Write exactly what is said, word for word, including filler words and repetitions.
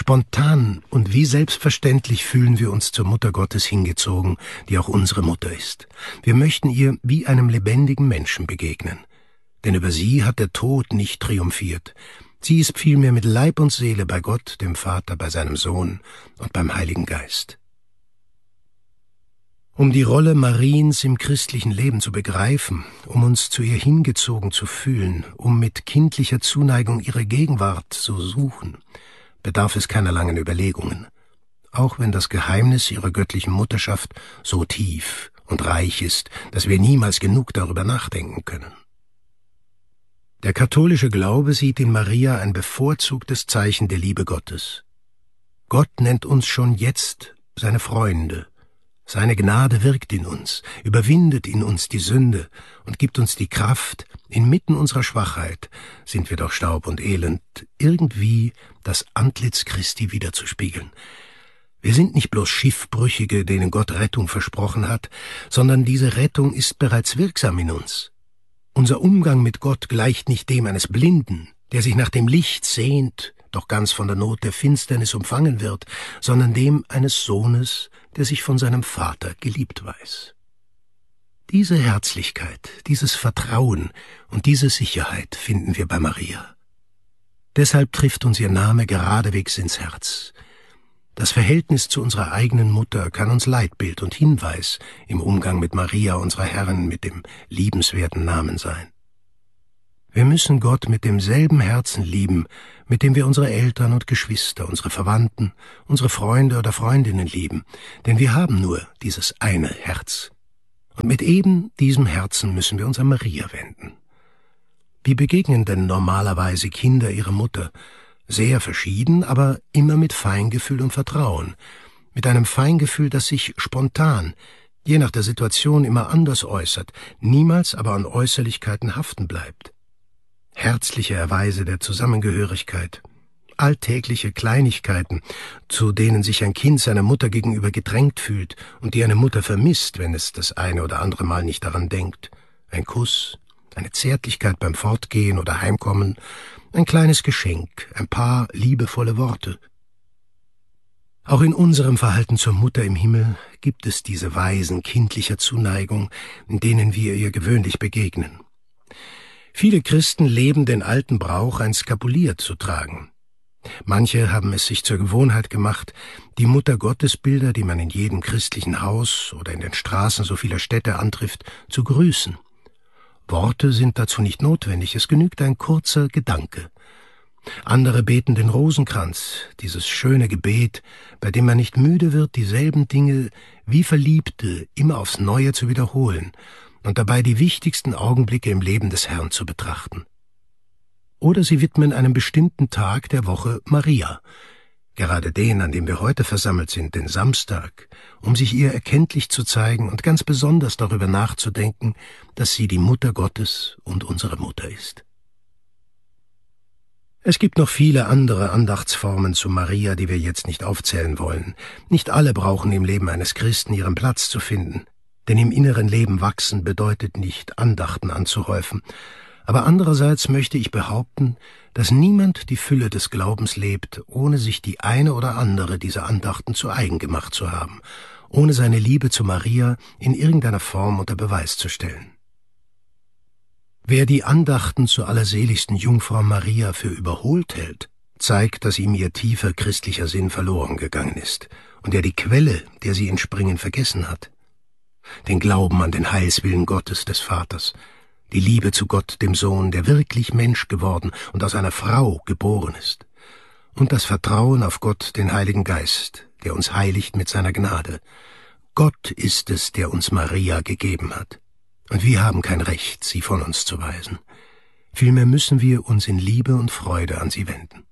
Spontan und wie selbstverständlich fühlen wir uns zur Mutter Gottes hingezogen, die auch unsere Mutter ist. Wir möchten ihr wie einem lebendigen Menschen begegnen. Denn über sie hat der Tod nicht triumphiert. Sie ist vielmehr mit Leib und Seele bei Gott, dem Vater, bei seinem Sohn und beim Heiligen Geist. Um die Rolle Mariens im christlichen Leben zu begreifen, um uns zu ihr hingezogen zu fühlen, um mit kindlicher Zuneigung ihre Gegenwart zu suchen, bedarf es keiner langen Überlegungen, auch wenn das Geheimnis ihrer göttlichen Mutterschaft so tief und reich ist, dass wir niemals genug darüber nachdenken können. Der katholische Glaube sieht in Maria ein bevorzugtes Zeichen der Liebe Gottes. Gott nennt uns schon jetzt seine Freunde. Seine Gnade wirkt in uns, überwindet in uns die Sünde und gibt uns die Kraft, inmitten unserer Schwachheit, sind wir doch Staub und Elend, irgendwie das Antlitz Christi widerzuspiegeln. Wir sind nicht bloß Schiffbrüchige, denen Gott Rettung versprochen hat, sondern diese Rettung ist bereits wirksam in uns. Unser Umgang mit Gott gleicht nicht dem eines Blinden, der sich nach dem Licht sehnt, doch ganz von der Not der Finsternis umfangen wird, sondern dem eines Sohnes, der sich von seinem Vater geliebt weiß. Diese Herzlichkeit, dieses Vertrauen und diese Sicherheit finden wir bei Maria. Deshalb trifft uns ihr Name geradewegs ins Herz. Das Verhältnis zu unserer eigenen Mutter kann uns Leitbild und Hinweis im Umgang mit Maria, unserer Herrin, mit dem liebenswerten Namen sein. Wir müssen Gott mit demselben Herzen lieben, mit dem wir unsere Eltern und Geschwister, unsere Verwandten, unsere Freunde oder Freundinnen lieben, denn wir haben nur dieses eine Herz. Und mit eben diesem Herzen müssen wir uns an Maria wenden. Wie begegnen denn normalerweise Kinder ihrer Mutter? Sehr verschieden, aber immer mit Feingefühl und Vertrauen, mit einem Feingefühl, das sich spontan, je nach der Situation immer anders äußert, niemals aber an Äußerlichkeiten haften bleibt. Herzliche Erweise der Zusammengehörigkeit, alltägliche Kleinigkeiten, zu denen sich ein Kind seiner Mutter gegenüber gedrängt fühlt und die eine Mutter vermisst, wenn es das eine oder andere Mal nicht daran denkt. Ein Kuss, eine Zärtlichkeit beim Fortgehen oder Heimkommen, ein kleines Geschenk, ein paar liebevolle Worte. Auch in unserem Verhalten zur Mutter im Himmel gibt es diese Weisen kindlicher Zuneigung, in denen wir ihr gewöhnlich begegnen. Viele Christen leben den alten Brauch, ein Skapulier zu tragen. Manche haben es sich zur Gewohnheit gemacht, die Mutter-Gottes-Bilder, die man in jedem christlichen Haus oder in den Straßen so vieler Städte antrifft, zu grüßen. Worte sind dazu nicht notwendig, es genügt ein kurzer Gedanke. Andere beten den Rosenkranz, dieses schöne Gebet, bei dem man nicht müde wird, dieselben Dinge wie Verliebte immer aufs Neue zu wiederholen und dabei die wichtigsten Augenblicke im Leben des Herrn zu betrachten. Oder sie widmen einem bestimmten Tag der Woche Maria, gerade den, an dem wir heute versammelt sind, den Samstag, um sich ihr erkenntlich zu zeigen und ganz besonders darüber nachzudenken, dass sie die Mutter Gottes und unsere Mutter ist. Es gibt noch viele andere Andachtsformen zu Maria, die wir jetzt nicht aufzählen wollen. Nicht alle brauchen im Leben eines Christen ihren Platz zu finden, denn im inneren Leben wachsen bedeutet nicht, Andachten anzuhäufen. Aber andererseits möchte ich behaupten, dass niemand die Fülle des Glaubens lebt, ohne sich die eine oder andere dieser Andachten zu eigen gemacht zu haben, ohne seine Liebe zu Maria in irgendeiner Form unter Beweis zu stellen. Wer die Andachten zur allerseligsten Jungfrau Maria für überholt hält, zeigt, dass ihm ihr tiefer christlicher Sinn verloren gegangen ist und er die Quelle, der sie entspringen, vergessen hat. Den Glauben an den Heilswillen Gottes des Vaters, die Liebe zu Gott, dem Sohn, der wirklich Mensch geworden und aus einer Frau geboren ist, und das Vertrauen auf Gott, den Heiligen Geist, der uns heiligt mit seiner Gnade. Gott ist es, der uns Maria gegeben hat, und wir haben kein Recht, sie von uns zu weisen. Vielmehr müssen wir uns in Liebe und Freude an sie wenden.